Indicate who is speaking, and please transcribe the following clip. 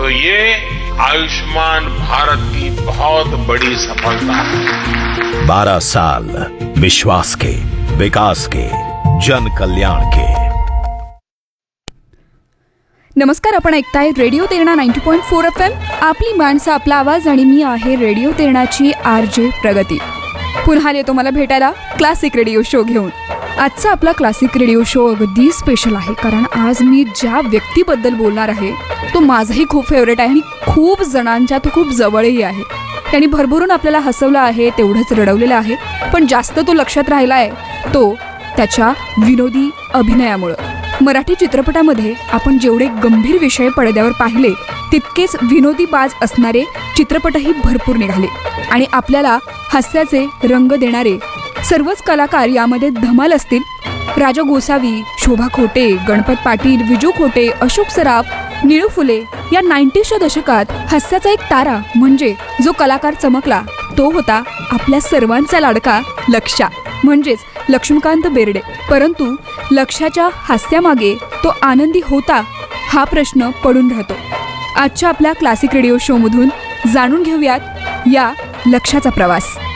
Speaker 1: तो ये आयुष्मान भारत की बहुत बड़ी सफलता है।
Speaker 2: 12 साल विश्वास के, विकास के, जन कल्याण के।
Speaker 3: नमस्कार, आपण ऐकताय रेडिओ तेरणा 90.4 FM, आपली माणसं आपला आवाज, आणि मी आहे रेडिओ तेरणाची RJ प्रगती. पुन्हा येतो मला भेटायला क्लासिक रेडिओ शो घेऊन. आजचा आपला क्लासिक रेडिओ शो अगदी स्पेशल आहे, कारण आज मी ज्या व्यक्तीबद्दल बोलणार आहे तो माझाही खूप फेवरेट आहे आणि खूप जणांच्या तो खूप जवळही आहे. त्यांनी भरभरून आपल्याला हसवलं आहे, तेवढंच रडवलेलं आहे, पण जास्त तो लक्षात राहिला आहे तो त्याच्या विनोदी अभिनयामुळं. मराठी चित्रपटामध्ये आपण जेवढे गंभीर विषय पडद्यावर पाहिले तितकेच विनोदी बाज असणारे चित्रपटही भरपूर निघाले आणि आपल्याला हास्याचे रंग देणारे सर्वच कलाकार यामध्ये धमाल असतील. राजा गोसावी, शोभा खोटे, गणपत पाटील, विजू खोटे, अशोक सराफ, निळू फुले या 90च्या दशकात हास्याचा एक तारा म्हणजे जो कलाकार चमकला तो होता आपल्या सर्वांचा लाडका लक्षा, म्हणजेच लक्ष्मीकांत बेर्डे. परंतु लक्षाच्या हास्यामागे तो आनंदी होता हा प्रश्न पडून राहतो. आजच्या आपल्या क्लासिक रेडिओ शोमधून जाणून घेऊयात या लक्षाचा प्रवास.